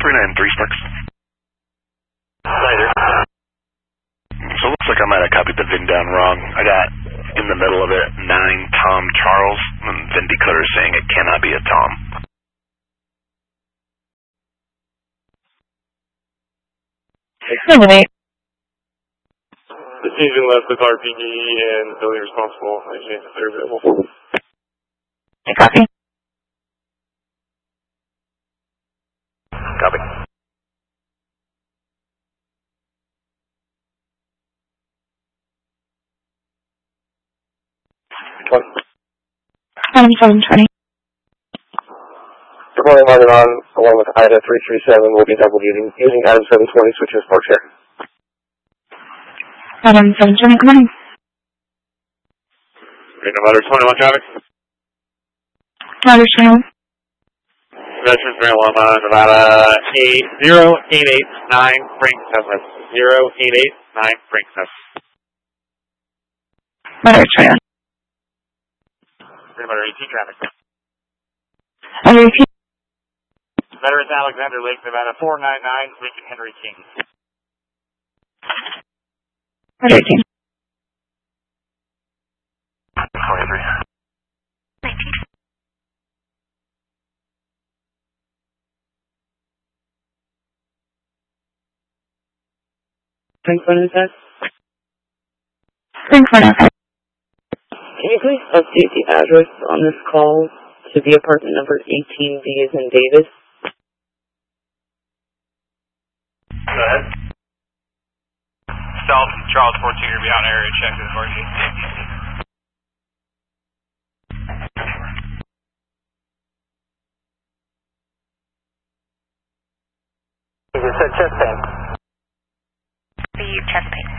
393 Sparks. Neither. So it looks like I might have copied the VIN down wrong. I got in the middle of it 9 Tom Charles, and VIN decoder saying it cannot be a Tom. Eliminate. Decision left with RPG and billing responsible. I chance if they're available. Okay, copy. Copy. Item 720. Good morning, Martin on, along with IDA 337, will be double using item 720, switches for share. Item 720, good morning. Nevada 21 traffic. Nevada 21. Veterans Marijuana, Nevada 0889 Frank Southwest. 0889 Frank Southwest. Nevada 21. Nevada 18 traffic. Nevada 18. Veterans Alexander Lake, Nevada 499 Lincoln Henry King. Nevada 18. 23. 19. Franklin, is that? Franklin, okay. Can you please update the address on this call to the apartment number 18B as in Davis? Go ahead. South Charles 14 to be on area check to the emergency. You said chest pain. The chest pain.